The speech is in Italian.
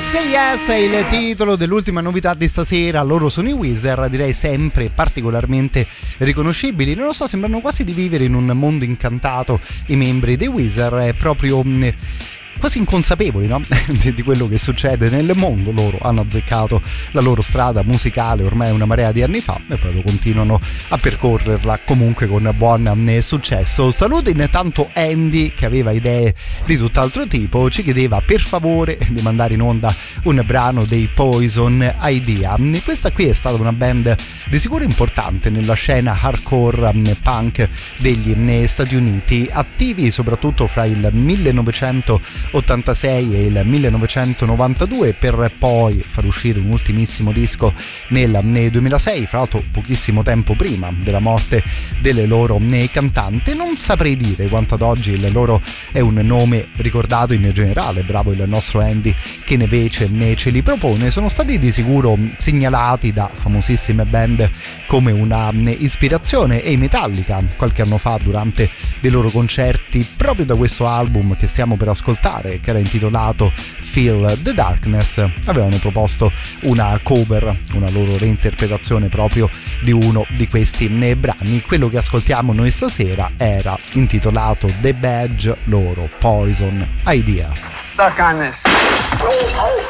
Say Yes è il titolo dell'ultima novità di stasera. Loro sono i Weezer, direi sempre particolarmente riconoscibili. Non lo so, sembrano quasi di vivere in un mondo incantato. I membri dei Weezer è proprio quasi inconsapevoli, no? di quello che succede nel mondo. Loro hanno azzeccato la loro strada musicale ormai una marea di anni fa e proprio continuano a percorrerla comunque con buon successo. Saluto intanto Andy, che aveva idee di tutt'altro tipo, ci chiedeva per favore di mandare in onda un brano dei Poison Idea. Questa qui è stata una band di sicuro importante nella scena hardcore punk degli Stati Uniti, attivi soprattutto fra il 1986 e il 1992, per poi far uscire un ultimissimo disco nel 2006, fra l'altro pochissimo tempo prima della morte delle loro cantanti. Non saprei dire quanto ad oggi il loro è un nome ricordato in generale. Bravo il nostro Andy che invece ce li propone. Sono stati di sicuro segnalati da famosissime band come una ispirazione, e i Metallica qualche anno fa durante dei loro concerti proprio da questo album che stiamo per ascoltare, che era intitolato Feel the Darkness, avevano proposto una cover, una loro reinterpretazione proprio di uno di questi brani. Quello che ascoltiamo noi stasera era intitolato The Badge, loro Poison Idea. Stuck on this.